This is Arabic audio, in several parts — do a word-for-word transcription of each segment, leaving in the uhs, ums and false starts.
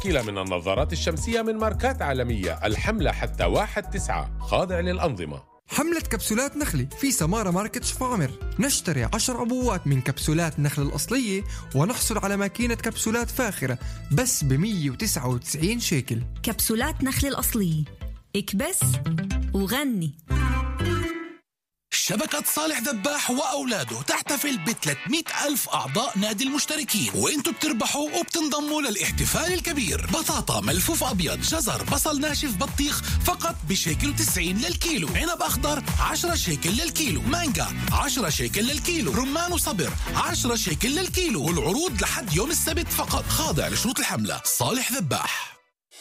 كلا من النظارات الشمسية من ماركات عالمية. الحملة حتى واحد تسعة، خاضع للأنظمة. حملة كبسولات نخلة في سمارة ماركت شفامر. نشتري عشر عبوات من كبسولات نخل الأصلية ونحصل على ماكينة كبسولات فاخرة بس ب مية وتسعة وتسعين شيكل. كبسولات نخل الأصلية، اكبس وغني. شبكة صالح ذباح وأولاده تحتفل ب ثلاثمئة ألف أعضاء نادي المشتركين، وإنتوا بتربحوا وبتنضموا للاحتفال الكبير. بطاطا ملفوف أبيض، جزر، بصل ناشف، بطيخ فقط بشيكل وتسعين للكيلو، عنب أخضر عشرة شيكل للكيلو، مانجا عشرة شيكل للكيلو، رمان وصبر عشرة شيكل للكيلو، والعروض لحد يوم السبت فقط، خاضع لشروط الحملة. صالح ذباح.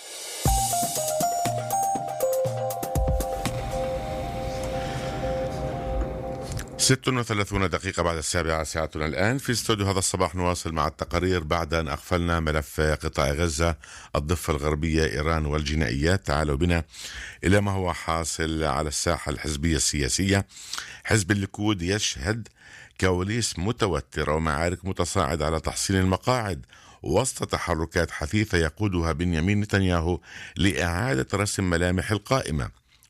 ست وثلاثون دقيقة بعد السابعة ساعتنا الآن. في استوديو هذا الصباح نواصل مع التقارير بعد أن أغفلنا ملف قطاع غزة، الضفة الغربية، إيران والجنائيات. تعالوا بنا إلى ما هو حاصل على الساحة الحزبية السياسية. حزب الليكود يشهد كواليس متوترة ومعارك متصاعدة على تحصيل المقاعد وسط تحركات حثيثة يقودها بنيامين نتنياهو لإعادة رسم ملامح القائمة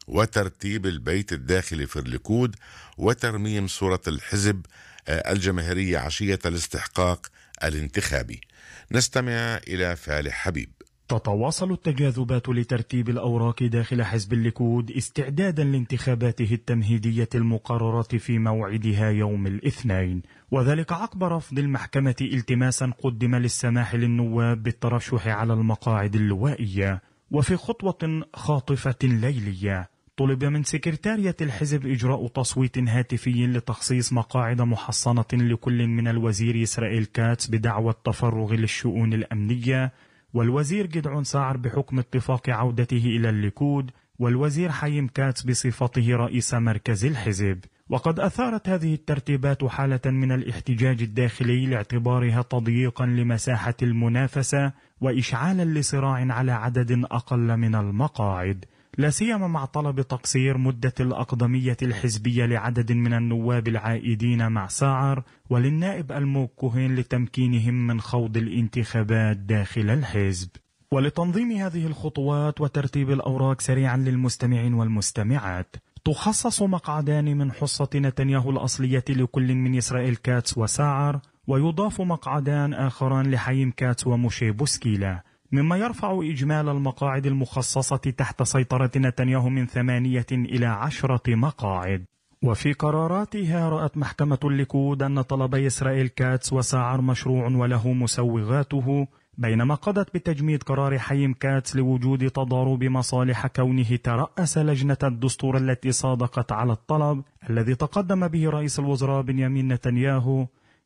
وترتيب البيت الداخلي في الليكود وترميم صورة الحزب الجماهيرية عشية الاستحقاق الانتخابي. نستمع إلى فالح حبيب. تتواصل التجاذبات لترتيب الأوراق داخل حزب الليكود استعدادا لانتخاباته التمهيدية المقررة في موعدها يوم الاثنين، وذلك عقب رفض المحكمة التماسا قدم للسماح للنواب بالترشح على المقاعد اللوائية. وفي خطوة خاطفة ليلية طلب من سكرتارية الحزب إجراء تصويت هاتفي لتخصيص مقاعد محصنة لكل من الوزير إسرائيل كاتس بدعوى التفرغ للشؤون الأمنية، والوزير جدعون ساعر بحكم اتفاق عودته إلى الليكود، والوزير حيم كاتس بصفته رئيس مركز الحزب. وقد أثارت هذه الترتيبات حالة من الاحتجاج الداخلي لاعتبارها تضييقا لمساحة المنافسة وإشعالا لصراع على عدد أقل من المقاعد، لا سيما مع طلب تقصير مدة الأقدمية الحزبية لعدد من النواب العائدين مع ساعر وللنائب ألموك كوهين لتمكينهم من خوض الانتخابات داخل الحزب. ولتنظيم هذه الخطوات وترتيب الأوراق سريعا للمستمعين والمستمعات، تخصص مقعدان من حصة نتنياهو الأصلية لكل من إسرائيل كاتس وساعر، ويضاف مقعدان آخران لحيم كاتس وموشي بوسكيلا، مما يرفع إجمال المقاعد المخصصة تحت سيطرة نتنياهو من ثمانية إلى عشرة مقاعد. وفي قراراتها رأت محكمة الليكود أن طلبي إسرائيل كاتس وساعر مشروع وله مسوغاته، بينما قضت بتجميد قرار حيم كاتس لوجود تضارب مصالح كونه ترأس لجنة الدستور التي صادقت على الطلب الذي تقدم به رئيس الوزراء بنيامين نتنياهو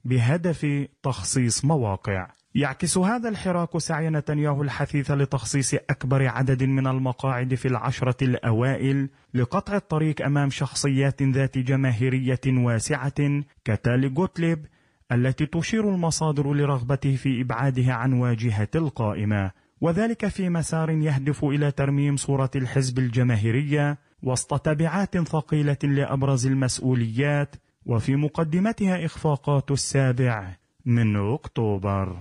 بهدف تخصيص مواقع. يعكس هذا الحراك سعي نتنياهو الحثيث لتخصيص أكبر عدد من المقاعد في العشرة الأوائل لقطع الطريق أمام شخصيات ذات جماهيرية واسعة كتالي غوتليب التي تشير المصادر لرغبته في إبعاده عن واجهة القائمة، وذلك في مسار يهدف إلى ترميم صورة الحزب الجماهيرية وسط تبعات ثقيلة لأبرز المسؤوليات، وفي مقدمتها إخفاقات السابع من أكتوبر.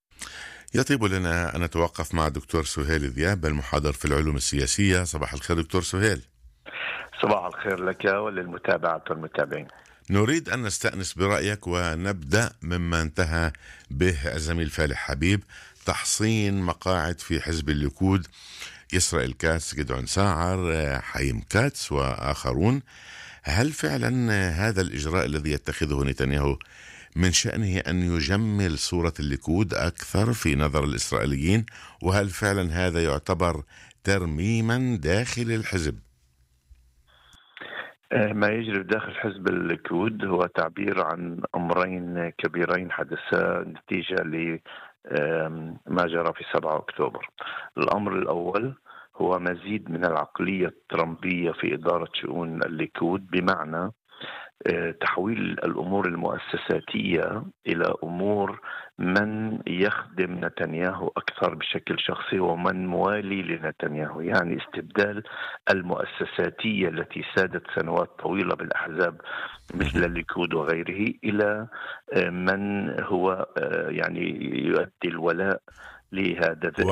يطيب لنا أن نتوقف مع دكتور سهيل ذياب المحاضر في العلوم السياسية. صباح الخير دكتور سهيل. صباح الخير لك وللمتابعة والمتابعين. نريد أن نستأنس برأيك ونبدأ مما انتهى به الزميل فالح حبيب، تحصين مقاعد في حزب الليكود، إسرائيل كاتس، جدعون ساعر، حيم كاتس وآخرون. هل فعلا هذا الإجراء الذي يتخذه نتنياهو من شأنه أن يجمل صورة الليكود أكثر في نظر الإسرائيليين؟ وهل فعلا هذا يعتبر ترميما داخل الحزب؟ ما يجري داخل حزب الليكود هو تعبير عن أمرين كبيرين حدثا نتيجة لما جرى في سبعة أكتوبر. الأمر الأول هو مزيد من العقلية الترامبية في إدارة شؤون الليكود، بمعنى تحويل الأمور المؤسساتية إلى أمور من يخدم نتنياهو أكثر بشكل شخصي ومن موالي لنتنياهو، يعني استبدال المؤسساتية التي سادت سنوات طويلة بالأحزاب مثل الليكود وغيره إلى من هو يعني يؤدي الولاء لهذا